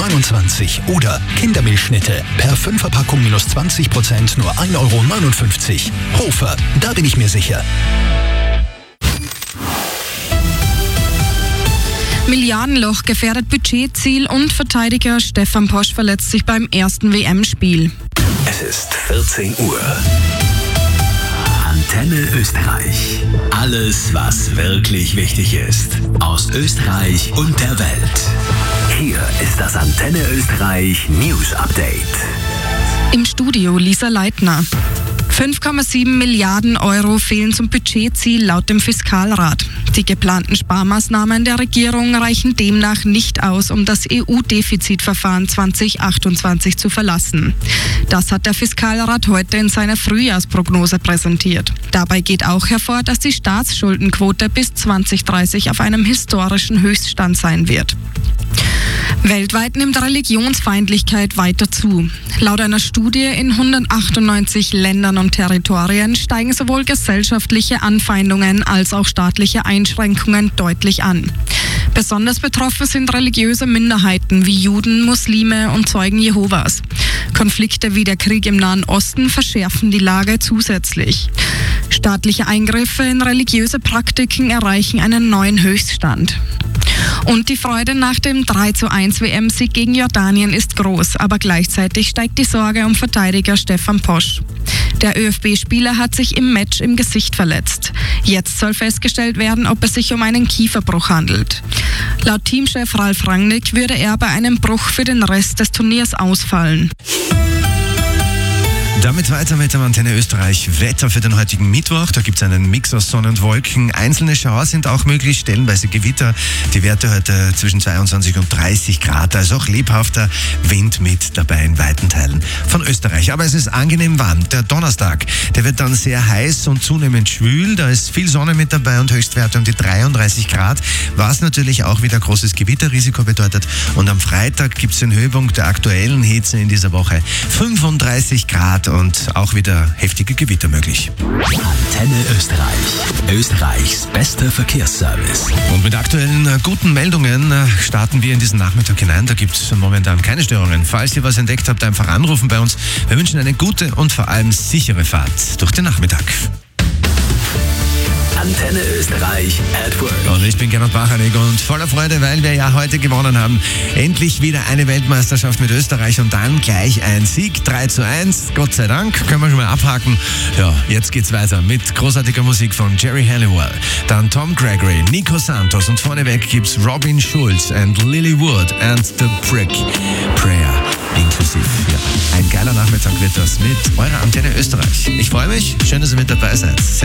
€1,29 oder Kindermilchschnitte per 5er-Packung minus 20% nur €1,59. Hofer, da bin ich mir sicher. Milliardenloch gefährdet Budgetziel und Verteidiger Stefan Posch verletzt sich beim ersten WM-Spiel. Es ist 14 Uhr. Antenne Österreich. Alles, was wirklich wichtig ist. Aus Österreich und der Welt. Hier ist das Antenne Österreich News Update. Im Studio Lisa Leitner. 5,7 Milliarden Euro fehlen zum Budgetziel laut dem Fiskalrat. Die geplanten Sparmaßnahmen der Regierung reichen demnach nicht aus, um das EU-Defizitverfahren 2028 zu verlassen. Das hat der Fiskalrat heute in seiner Frühjahrsprognose präsentiert. Dabei geht auch hervor, dass die Staatsschuldenquote bis 2030 auf einem historischen Höchststand sein wird. Weltweit nimmt Religionsfeindlichkeit weiter zu. Laut einer Studie in 198 Ländern und Territorien steigen sowohl gesellschaftliche Anfeindungen als auch staatliche Einschränkungen deutlich an. Besonders betroffen sind religiöse Minderheiten wie Juden, Muslime und Zeugen Jehovas. Konflikte wie der Krieg im Nahen Osten verschärfen die Lage zusätzlich. Staatliche Eingriffe in religiöse Praktiken erreichen einen neuen Höchststand. Und die Freude nach dem 3:1 WM-Sieg gegen Jordanien ist groß, aber gleichzeitig steigt die Sorge um Verteidiger Stefan Posch. Der ÖFB-Spieler hat sich im Match im Gesicht verletzt. Jetzt soll festgestellt werden, ob es sich um einen Kieferbruch handelt. Laut Teamchef Ralf Rangnick würde er bei einem Bruch für den Rest des Turniers ausfallen. Damit weiter mit dem Antenne Österreich Wetter für den heutigen Mittwoch. Da gibt es einen Mix aus Sonne und Wolken. Einzelne Schauer sind auch möglich, stellenweise Gewitter. Die Werte heute zwischen 22 und 30 Grad. Also auch lebhafter Wind mit dabei in weiten Teilen von Österreich. Aber es ist angenehm warm. Der Donnerstag, der wird dann sehr heiß und zunehmend schwül. Da ist viel Sonne mit dabei und Höchstwerte um die 33 Grad. Was natürlich auch wieder großes Gewitterrisiko bedeutet. Und am Freitag gibt es den Höhepunkt der aktuellen Hitze in dieser Woche. 35 Grad. Und auch wieder heftige Gewitter möglich. Antenne Österreich. Österreichs bester Verkehrsservice. Und mit aktuellen guten Meldungen starten wir in diesen Nachmittag hinein. Da gibt es momentan keine Störungen. Falls ihr was entdeckt habt, einfach anrufen bei uns. Wir wünschen eine gute und vor allem sichere Fahrt durch den Nachmittag. Antenne Österreich at Work. Und ich bin Gernot Bachanig und voller Freude, weil wir ja heute gewonnen haben. Endlich wieder eine Weltmeisterschaft mit Österreich und dann gleich ein Sieg. 3:1. Gott sei Dank. Können wir schon mal abhaken. Ja, jetzt geht's weiter mit großartiger Musik von Jerry Halliwell. Dann Tom Gregory, Nico Santos und vorneweg gibt's Robin Schulz and Lily Wood and The Brick Prayer inklusiv. Ja, ein geiler Nachmittag wird das mit eurer Antenne Österreich. Ich freue mich. Schön, dass ihr mit dabei seid.